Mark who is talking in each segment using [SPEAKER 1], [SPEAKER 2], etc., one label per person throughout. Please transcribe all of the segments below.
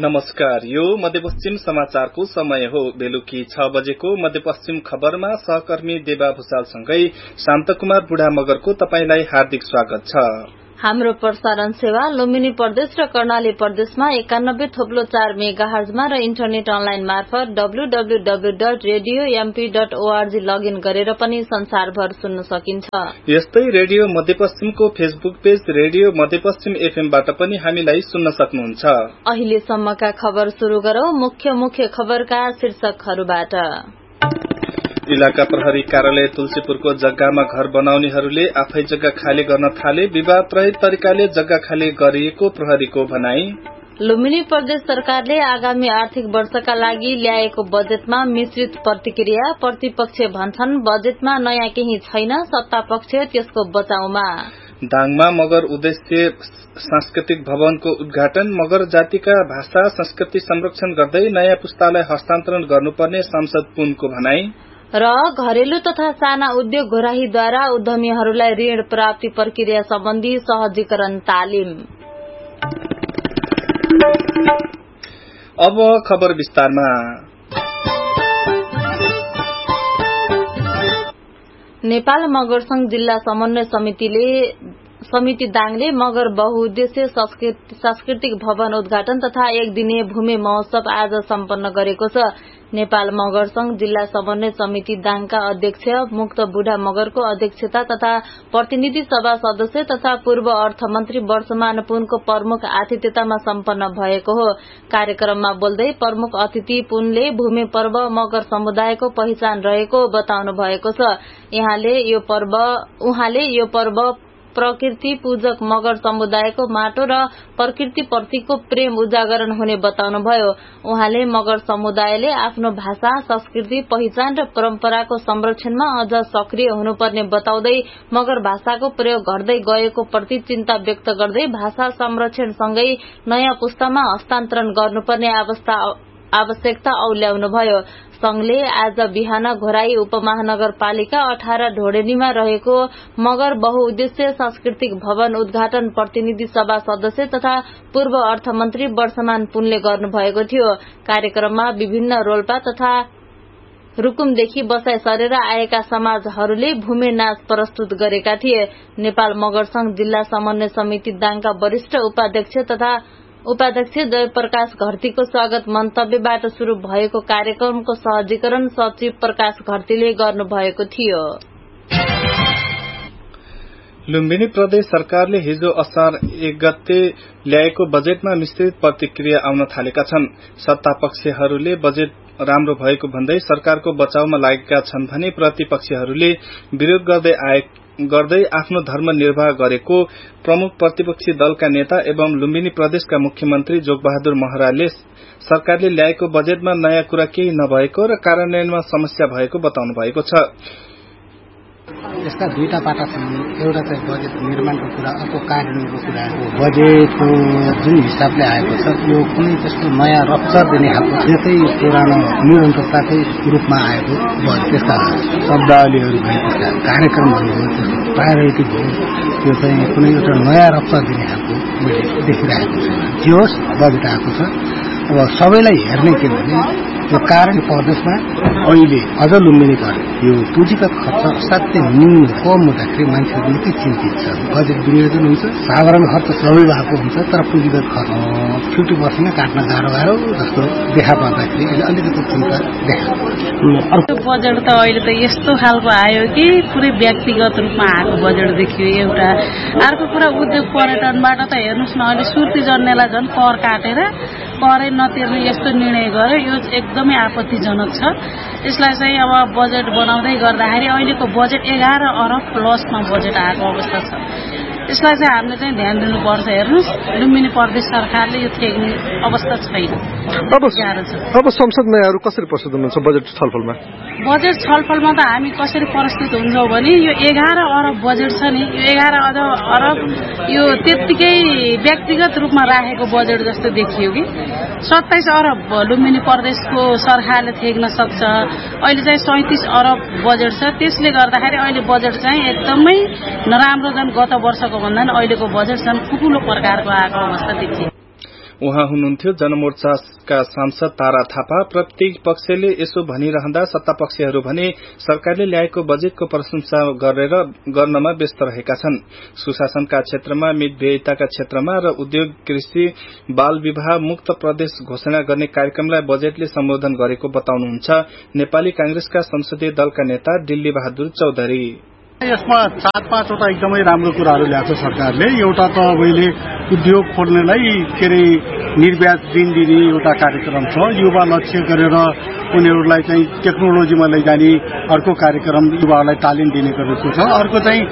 [SPEAKER 1] नमस्कार, यो मध्यपश्चिम समाचारको समय हो। बेलुकी 6 बजेको मध्यपश्चिम खबरमा सहकर्मी देवा भूषालसँगै शान्तकुमार बुढा मगरको तपाईंलाई हार्दिक स्वागत छ।
[SPEAKER 2] हाम्रो प्रसारण सेवा लुम्बिनी प्रदेश र कर्णाली प्रदेशमा 91.4 मेगाहर्जमा र इन्टरनेट अनलाइन मार्फत www.radiomp.org लगइन गरेर पनि संसारभर सुन्न सकिन्छ।
[SPEAKER 1] यस्तै रेडियो मध्यपश्चिमको फेसबुक पेज रेडियो मध्यपश्चिम एफएमबाट पनि हामीलाई सुन्न सक्नुहुन्छ।
[SPEAKER 2] अहिलेसम्मका खबर शुरू गरौं मुख्य खबरका शीर्षकहरूबाट।
[SPEAKER 1] इलाका प्रहरी कार्यालय तुलसीपुरको जग्गामा घर बनाउनेहरूले आफै जग्गा खाली गर्न थाले। विवाद रहित तरिकाले जग्गा खाली गरिएको प्रहरीको भनाई।
[SPEAKER 2] लुम्बिनी प्रदेश सरकारले आगामी आर्थिक वर्षका लागि ल्याएको बजेटमा मिश्रित प्रतिक्रिया। प्रतिपक्ष भन्छन् बजेटमा नयाँ केही छैन, सत्तापक्ष त्यसको बचाउमा।
[SPEAKER 1] दाङमा मगर उद्देश्य सांस्कृतिक भवनको उद्घाटन। मगर जातिका भाषा संस्कृति संरक्षण गर्दै नयाँ पुस्तालाई हस्तान्तरण गर्नुपर्ने सांसद पुनको भनाई।
[SPEAKER 2] र घरेलु तथा साना उद्योग घोराहीद्वारा उद्यमीहरूलाई ऋण प्राप्ति प्रक्रिया सम्बन्धी सहजीकरण तालिम।
[SPEAKER 1] अब खबर विस्तारमा।
[SPEAKER 2] नेपाल मगर संघ जिल्ला समन्वय समिति दाङले मगर बहुउद्देश्य सांस्कृतिक भवन उद्घाटन तथा एक दिने भूमि महोत्सव आज सम्पन्न गरेको छ। नेपाल मगर संघ जिल्ला समन्वय समिति दाङका अध्यक्ष मुक्त बुढा मगरको अध्यक्षता तथा प्रतिनिधि सभा सदस्य तथा पूर्व अर्थमन्त्री वर्षमान पुनको प्रमुख आतिथ्यतामा सम्पन्न भएको हो। कार्यक्रममा बोल्दै प्रमुख अतिथि पुनले भूमि पर्व मगर समुदायको पहिचान रहेको बताउनु भएको छ। उहाँले यो पर्व प्रकृति पूजक मगर समुदायको माटो र प्रकृति प्रतिको प्रेम उजागरण हुने बताउनुभयो। उहाँले मगर समुदायले आफ्नो भाषा संस्कृति पहिचान र परम्पराको संरक्षणमा अझ सक्रिय हुनुपर्ने बताउँदै मगर भाषाको प्रयोग घट्दै गएको प्रति चिन्ता व्यक्त गर्दै भाषा संरक्षणसँगै नयाँ पुस्तामा हस्तान्तरण गर्नुपर्ने आवश्यकता औल्याउनुभयो। संघले आज बिहान घोराई उपमहानगरपालिका 18 ढोडेनीमा रहेको मगर बहुउद्देश्य सांस्कृतिक भवन उद्घाटन प्रतिनिधि सभा सदस्य तथा पूर्व अर्थमन्त्री वर्षमान पुनले गर्नुभएको थियो। कार्यक्रममा विभिन्न रोल्पा तथा रुकुमदेखि बसाई सरेर आएका समाजहरूले भूमि नाच प्रस्तुत गरेका थिए। नेपाल मगर संघ जिल्ला समन्वय समिति दाङका वरिष्ठ उपाध्यक्ष जयप्रकाश घरतीको स्वागत मन्तव्यबाट शुरू भएको कार्यक्रमको सहजीकरण सचिव प्रकाश घरतीले गर्नुभएको थियो।
[SPEAKER 1] लुम्बिनी प्रदेश सरकारले हिजो असार 1 गते ल्याएको बजेटमा मिश्रित प्रतिक्रिया आउन थालेका छन्। सत्तापक्षहरूले बजेट राम्रो भएको भन्दै सरकारको बचाउमा लागेका छन् भने प्रतिपक्षहरूले विरोध गर्दै आफ्नो धर्म निर्वाह गरेको प्रमुख प्रतिपक्षी दलका नेता एवं लुम्बिनी प्रदेशका मुख्यमन्त्री जोगबहादुर महराले सरकारले ल्याएको बजेटमा नयाँ कुरा केही नभएको र कार्यान्वयनमा समस्या भएको बताउनु भएको छ।
[SPEAKER 3] यसका दुईटा पाटा छन्। एउटा चाहिँ बजेट निर्माणको कुरा, अर्को कार्यान्वयनको कुरा हो। बजेटको जुन हिसाबले आएको छ यो कुनै त्यस्तो नयाँ रफ्तार दिने खालको त्यसै पुरानो निरन्तरताकै रूपमा आएको भयो। त्यसका शब्दावलीहरू भयो, त्यसका कार्यक्रमहरू भयो, त्यसको प्रायोरिटी भयो, त्यो चाहिँ कुनै एउटा नयाँ रफ्तार दिने खालको मैले देखिरहेको छु। जे होस् बजेट आएको छ। अब सबैलाई हेर्ने के भने यो कारण प्रदेशमा अहिले अझ लुम्बिनी घर यो पुँजीगत खर्च असाध्यै न्यून कम हुँदाखेरि मान्छेहरू निकै चिन्तित छ। बजेट विनियोजन हुन्छ, साधारण खर्च सबै भएको हुन्छ, तर पुँजीगत खर्च 50% काट्न गाह्रो जस्तो देखा पर्दाखेरि अहिले अलिकति चिन्ता देखा पर्छ।
[SPEAKER 4] बजेट त अहिले त यस्तो खालको आयो कि पुरै व्यक्तिगत रूपमा आएको बजेट देखियो एउटा। अर्को कुरा उद्योग पर्यटनबाट त हेर्नुहोस् न, अहिले सुर्ती जन्नेलाई झन् कर काटेर करै नतिर्ने यस्तो निर्णय गर्यो। यो एकदमै आपत्तिजनक छ। यसलाई चाहिँ अब बजेट बनाउँदै गर्दाखेरि अहिलेको बजेट 11 अरब प्लसमा बजेट आएको अवस्था छ। यसलाई चाहिँ हामीले चाहिँ ध्यान दिनुपर्छ। हेर्नुहोस् लुम्बिनी प्रदेश सरकारले यो थेग्ने अवस्था छैन।
[SPEAKER 5] अब संसदमा यहाँहरू कसरी प्रस्तुत हुनुहुन्छ बजेट छलफलमा?
[SPEAKER 4] बजेट छलफलमा त हामी कसरी प्रस्तुत हुन्छौँ भने यो 11 अरब बजेट छ नि, यो 11 अरब यो त्यत्तिकै व्यक्तिगत रूपमा राखेको बजेट जस्तो देखियो कि 27 अरब लुम्बिनी प्रदेशको सरकारले थेग्न सक्छ। अहिले चाहिँ 37 अरब बजेट छ। त्यसले गर्दाखेरि अहिले बजेट चाहिँ एकदमै नराम्रो, झन् गत वर्षको भन्दा अहिलेको बजेट झन् ठुलो प्रकारको आएको अवस्था देखियो।
[SPEAKER 1] उहाँ हुनुहुन्थ्यो। जनमोर्चाका सांसद तारा थापा प्रत्येक पक्षले यसो भनिरहँदा सत्तापक्षीहरू भने सरकारले ल्याएको बजेटको प्रशंसा गर्नमा व्यस्त रहेका छन्। सुशासनका क्षेत्रमा, मितव्ययिताका क्षेत्रमा र उद्योग, कृषि, बाल विवाह मुक्त प्रदेश घोषणा गर्ने कार्यक्रमलाई बजेटले सम्बोधन गरेको बताउनुहुन्छ नेपाली कांग्रेसका संसदीय दलका नेता दिल्ली बहादुर चौधरी।
[SPEAKER 6] यसमा 4-5 एकदमै राम्रो कुराहरू ल्याएको छ सरकारले। एउटा त अहिले उद्योग खोल्नेलाई निर्ब्याज ऋण दिने एउटा कार्यक्रम छ। युवा लक्ष्य गरेर उनीहरूलाई चाहिँ टेक्नोलोजीमा लैजाने अर्को कार्यक्रम युवाहरूलाई तालिम दिने गरेको छ। अर्को चाहिँ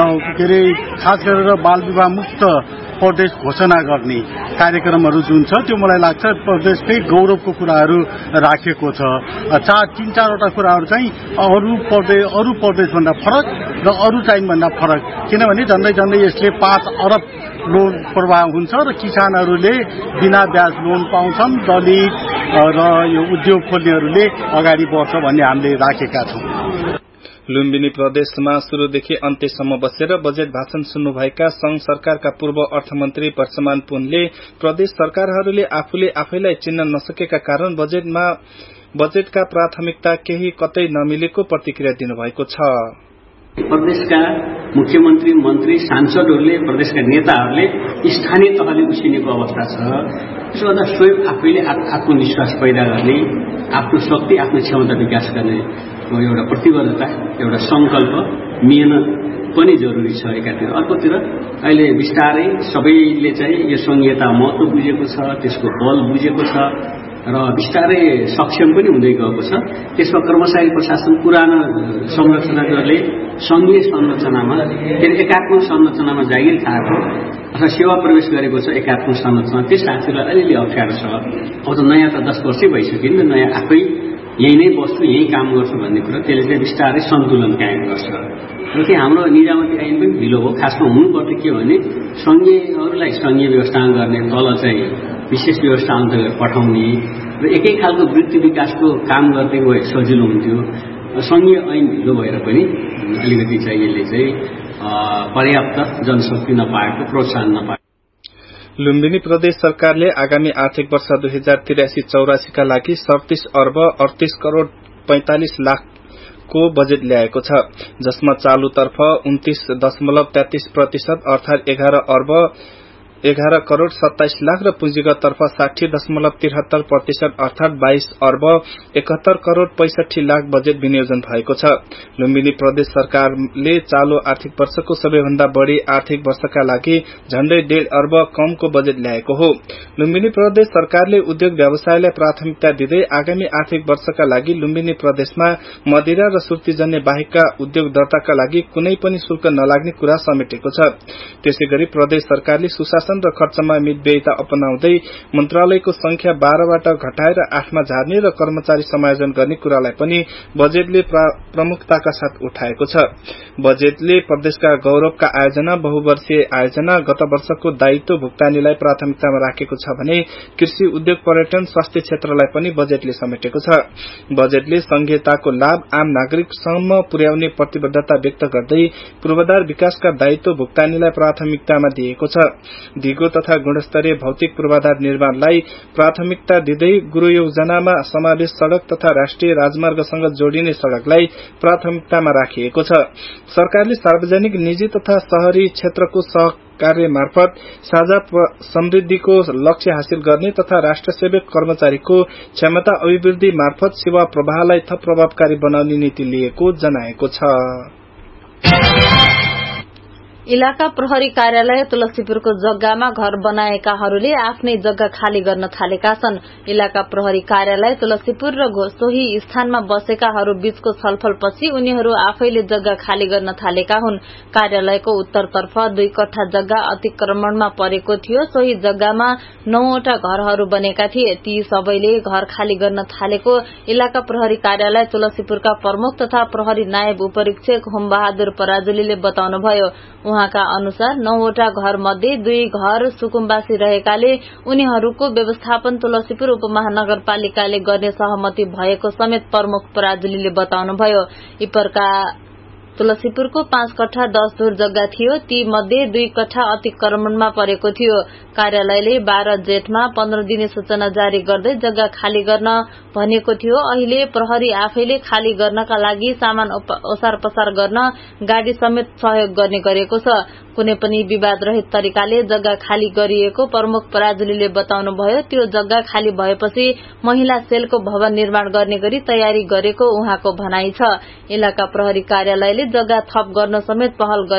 [SPEAKER 6] खास गरेर बाल विवाह मुक्त प्रदेश घोषणा गर्ने कार्यक्रमहरू जुन छ त्यो मलाई लाग्छ प्रदेशकै गौरवको कुराहरू राखेको छ। 3-4वटा कुराहरू चाहिँ अरू प्रदेशभन्दा फरक र अरू टाइमभन्दा फरक, किनभने झन्डै झन्डै यसले 5 अरब लोन प्रवाह हुन्छ र किसानहरूले बिना ब्याज लोन पाउँछन्। दलित र यो उद्योग खोल्नेहरूले अगाडि बढ्छ भन्ने हामीले राखेका छौं।
[SPEAKER 1] लुम्बिनी प्रदेशमा शुरूदेखि अन्त्यसम्म बसेर बजेट भाषण सुन्नुभएका संघ सरकारका पूर्व अर्थमन्त्री परसमान पुनले प्रदेश सरकारहरूले आफैलाई चिन्न नसकेका कारण बजेटका प्राथमिकता केही कतै नमिलेको प्रतिक्रिया दिनुभएको छ।
[SPEAKER 7] प्रदेशका मुख्यमन्त्री, मन्त्री, सांसदहरूले, प्रदेशका नेताहरूले स्थानीय तहले उसिनेको अवस्था छ। त्यसो गर्दा स्वयं आफैले आत्मविश्वास पैदा गर्ने, आफ्नो शक्ति, आफ्नो क्षमता विकास गर्ने एउटा प्रतिबद्धता, एउटा संकल्प, मेहनत पनि जरुरी छ एकातिर। अर्कोतिर अहिले बिस्तारै सबैले चाहिँ यो संघीयता महत्व बुझेको छ, त्यसको बल बुझेको छ र बिस्तारै सक्षम पनि हुँदै गएको छ। त्यसमा कर्मचारी प्रशासन पुरानो संरचनाहरूले संघीय संरचनामा एकात्म संरचनामा जागिर खाएको अथवा सेवा प्रवेश गरेको छ एकात्म संरचना, त्यस साथीलाई अलिअलि अप्ठ्यारो छ। अब त नयाँ त 10 वर्षै भइसक्यो नि, नयाँ आफै यही नै बस्छु, यही काम गर्छु भन्ने कुरा, त्यसले चाहिँ बिस्तारै सन्तुलन कायम गर्छ। र के हाम्रो निजामती ऐन पनि ढिलो हो। खासमा हुनुपर्ने के भने संघीयहरूलाई संघीय व्यवस्था गर्ने, तल चाहिँ विशेष व्यवस्था अन्तर्गत पठाउने र एकै खालको वृत्ति विकासको काम गर्दै गए सजिलो हुन्थ्यो। संघीय ऐन ढिलो भएर पनि अलिकति चाहिँ यसले चाहिँ पर्याप्त जनशक्ति नपाएको, प्रोत्साहन नपाएको।
[SPEAKER 1] लुम्बिनी प्रदेश सरकारले आगामी आर्थिक वर्ष 2083-84 का लागि 37 अर्ब 38 करोड़ 45 लाख को बजेट ल्याएको छ, जसमा चालुतर्फ 29.33% अर्थात 11 अर्ब 11 करोड़ 27 लाख र पुँजीगततर्फ 60.73% अर्थात 22 अर्ब 71 करोड़ 65 लाख बजेट विनियोजन भएको छ। लुम्बिनी प्रदेश सरकारले चालू आर्थिक वर्षको सबैभन्दा बढ़ी आर्थिक वर्षका लागि झण्डै 1.5 अर्ब कमको बजेट ल्याएको हो। लुम्बिनी प्रदेश सरकारले उद्योग व्यवसायलाई प्राथमिकता दिँदै आगामी आर्थिक वर्षका लागि लुम्बिनी प्रदेशमा मदिरा र सुर्तीजन्य बाहेकका उद्योग दर्ताका लागि कुनै पनि शुल्क नलाग्ने कुरा समेटेको छ। त्यसैगरी प्रदेश सरकारले सुशासन र खर्चमा मितव्ययिता अपनाउँदै मन्त्रालयको संख्या 12बाट घटाएर 8मा झार्ने र कर्मचारी समायोजन गर्ने कुरालाई पनि बजेटले प्रमुखताका साथ उठाएको छ। बजेटले प्रदेशका गौरवका आयोजना, बहुवर्षीय आयोजना, गत वर्षको दायित्व भुक्तानीलाई प्राथमिकतामा राखेको छ भने कृषि, उद्योग, पर्यटन, स्वास्थ्य क्षेत्रलाई पनि बजेटले समेटेको छ। बजेटले संघीयताको लाभ आम नागरिकसम्म पुर्याउने प्रतिबद्धता व्यक्त गर्दै पूर्वाधार विकासका दायित्व भुक्तानीलाई प्राथमिकतामा दिएको छ। दिगो तथा गुणस्तरीय भौतिक पूर्वाधार निर्माणलाई प्राथमिकता दिँदै गुरु योजनामा समावेश सड़क तथा राष्ट्रिय राजमार्गसँग जोडिने सड़कलाई प्राथमिकतामा राखिएको छ। सरकारले सार्वजनिक, निजी तथा शहरी क्षेत्रको सहकार्य मार्फत साझा समृद्धिको लक्ष्य हासिल गर्ने तथा राष्ट्र सेवक कर्मचारीको क्षमता अभिवृद्धि मार्फत सेवा प्रवाहलाई थप प्रभावकारी बनाउने नीति लिएको जनाएको छ।
[SPEAKER 2] इलाका प्रहरी कार्यालय तुलसीपुरको जग्गामा घर बनाएकाहरूले आफ्नै जग्गा खाली गर्न थालेका छन्। इलाका प्रहरी कार्यालय तुलसीपुर र सोही स्थानमा बसेकाहरू बीचको छलफलपछि उनीहरू आफैले जग्गा खाली गर्न थालेका हुन्। कार्यालयको उत्तरतर्फ 2 कट्ठा जग्गा अतिक्रमणमा परेको थियो। सोही जग्गामा 9वटा घरहरू बनेका थिए। ती सबैले घर खाली गर्न थालेको इलाका प्रहरी कार्यालय तुलसीपुरका प्रमुख तथा प्रहरी नायब उपरीक्षक होमबहादुर पराजुलीले बताउनुभयो। उहाँका अनुसार 9वटा घर मध्ये 2 घर सुकुम्बासी रहेकाले उनीहरूको व्यवस्थापन तुलसीपुर उपमहानगरपालिकाले गर्ने सहमति भएको समेत प्रमुख पराजुलीले बताउनुभयो। तुलसीपुरको 5 कट्ठा 10 धुर जग्गा थियो, ती मध्ये 2 कट्ठा अतिक्रमणमा परेको थियो। कार्यालयले 12 जेठमा 15 दिने सूचना जारी गर्दै जग्गा खाली गर्न भनेको थियो। अहिले प्रहरी आफैले खाली गर्नका लागि सामान ओसार पसार गर्न गाडी समेत सहयोग गर्ने गरेको छ। कुनै पनि विवाद रहित तरिकाले जग्गा खाली गरिएको प्रमुख पराजुलीले बताउनुभयो। त्यो जग्गा खाली भएपछि महिला सेलको भवन निर्माण गर्ने गरी तयारी गरेको उहाँको भनाइ छ। इलाका प्रहरी कार्यालयले जग्गा थप गर्न समेत पहल